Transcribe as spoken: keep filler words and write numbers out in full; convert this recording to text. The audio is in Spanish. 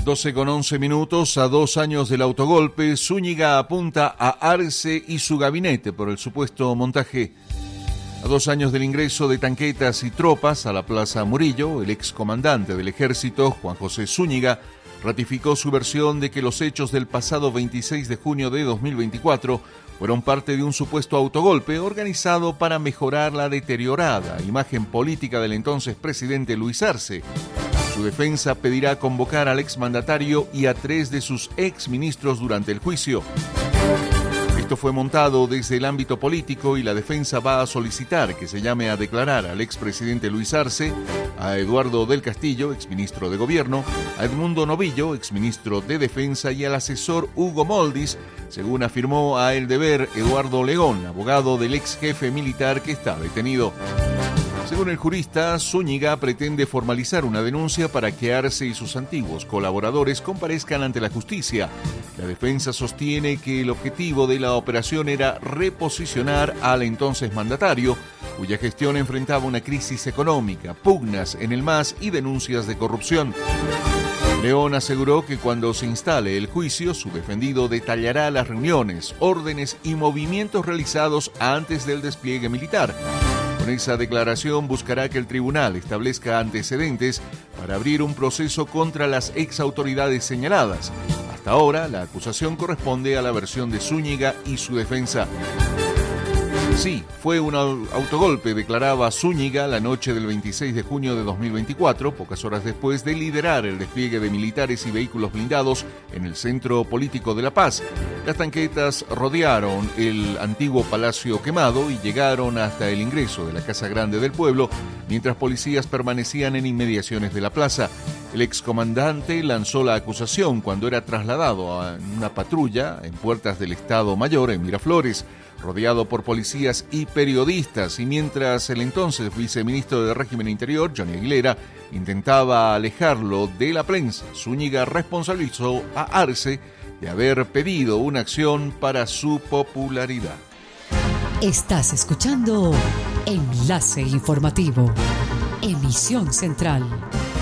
doce con once minutos, a dos años del autogolpe, Zúñiga apunta a Arce y su gabinete por el supuesto montaje. A dos años del ingreso de tanquetas y tropas a la Plaza Murillo, el excomandante del ejército, Juan José Zúñiga, ratificó su versión de que los hechos del pasado veintiséis de junio de dos mil veinticuatro fueron parte de un supuesto autogolpe organizado para mejorar la deteriorada imagen política del entonces presidente Luis Arce. Su defensa pedirá convocar al exmandatario y a tres de sus exministros durante el juicio. Esto fue montado desde el ámbito político y la defensa va a solicitar que se llame a declarar al expresidente Luis Arce, a Eduardo del Castillo, exministro de Gobierno, a Edmundo Novillo, exministro de Defensa, y al asesor Hugo Moldis, según afirmó a El Deber Eduardo Legón, abogado del ex jefe militar que está detenido. Según el jurista, Zúñiga pretende formalizar una denuncia para que Arce y sus antiguos colaboradores comparezcan ante la justicia. La defensa sostiene que el objetivo de la operación era reposicionar al entonces mandatario, cuya gestión enfrentaba una crisis económica, pugnas en el M A S y denuncias de corrupción. León aseguró que cuando se instale el juicio, su defendido detallará las reuniones, órdenes y movimientos realizados antes del despliegue militar. Con esa declaración buscará que el tribunal establezca antecedentes para abrir un proceso contra las exautoridades señaladas. Hasta ahora, la acusación corresponde a la versión de Zúñiga y su defensa. Sí, fue un autogolpe, declaraba Zúñiga la noche del veintiséis de junio de dos mil veinticuatro, pocas horas después de liderar el despliegue de militares y vehículos blindados en el centro político de La Paz. Las tanquetas rodearon el antiguo Palacio Quemado y llegaron hasta el ingreso de la Casa Grande del Pueblo, mientras policías permanecían en inmediaciones de la plaza. El excomandante lanzó la acusación cuando era trasladado a una patrulla en puertas del Estado Mayor en Miraflores, rodeado por policías y periodistas, y mientras el entonces viceministro de Régimen Interior, Johnny Aguilera, intentaba alejarlo de la prensa, Zúñiga responsabilizó a Arce de haber pedido una acción para su popularidad. Estás escuchando Enlace Informativo, emisión central.